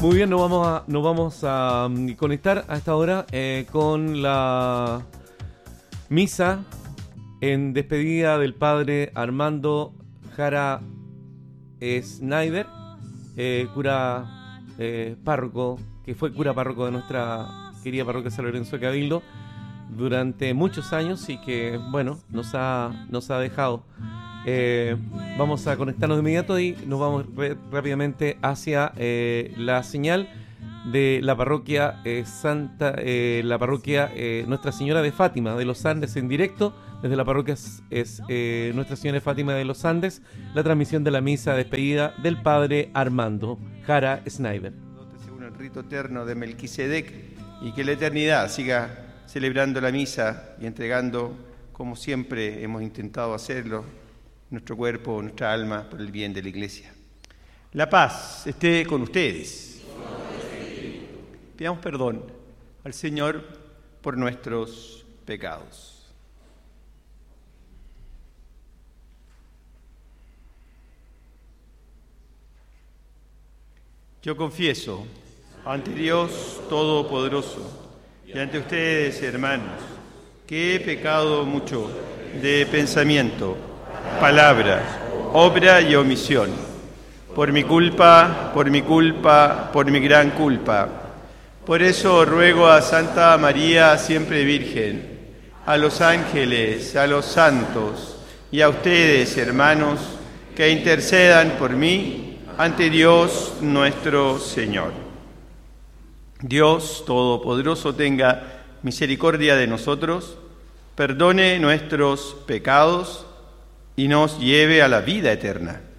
Muy bien, nos vamos a conectar a esta hora con la misa en despedida del padre Armando Jara Schneider, cura párroco, que fue cura párroco de nuestra querida parroquia San Lorenzo de Cabildo durante muchos años y que, bueno, nos ha dejado. Vamos a conectarnos de inmediato y nos vamos rápidamente hacia la señal de la parroquia Nuestra Señora de Fátima de los Andes en directo. Desde la parroquia Nuestra Señora de Fátima de los Andes, la transmisión de la misa de despedida del padre Armando Jara Schneider. Según el rito eterno de Melquisedec, y que la eternidad siga celebrando la misa y entregando, como siempre hemos intentado hacerlo, nuestro cuerpo, nuestra alma, por el bien de la Iglesia. La paz esté con ustedes. Pidamos perdón al Señor por nuestros pecados. Yo confieso ante Dios Todopoderoso y ante ustedes, hermanos, que he pecado mucho de pensamiento, palabra, obra y omisión, por mi culpa, por mi gran culpa. Por eso ruego a Santa María, siempre Virgen, a los ángeles, a los santos y a ustedes, hermanos, que intercedan por mí ante Dios nuestro Señor. Dios Todopoderoso tenga misericordia de nosotros, perdone nuestros pecados y nos lleve a la vida eterna.